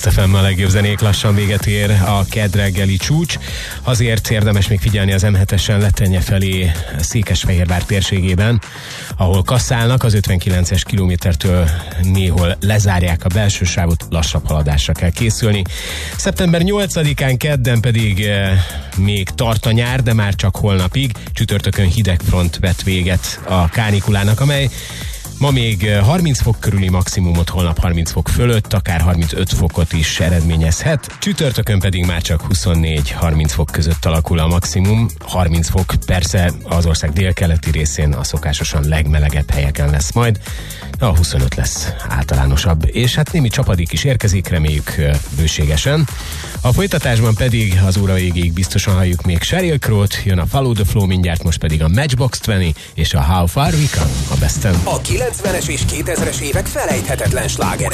Kiss FM a legjobb zenék, lassan véget ér a kedd reggeli csúcs. Azért érdemes még figyelni az M7-esen Lettenye felé Székesfehérvár térségében, ahol kasszálnak, az 59-es kilométertől néhol lezárják a belső sávot, lassabb haladásra kell készülni. Szeptember 8-án kedden pedig még tart a nyár, de már csak holnapig. Csütörtökön hideg front vet véget a kánikulának, amely ma még 30 fok körüli maximumot, holnap 30 fok fölött, akár 35 fokot is eredményezhet. Csütörtökön pedig már csak 24-30 fok között alakul a maximum. 30 fok persze az ország délkeleti részén a szokásosan legmelegebb helyeken lesz majd. A 25 lesz általánosabb, és hát némi csapadék is érkezik, reméljük bőségesen. A folytatásban pedig az óra végéig biztosan halljuk még Sheryl Crow-t, jön a Follow the Flow mindjárt, most pedig a Matchbox 20 és a How Far We Come a besten. A 90-es és 2000-es évek felejthetetlen slágerei.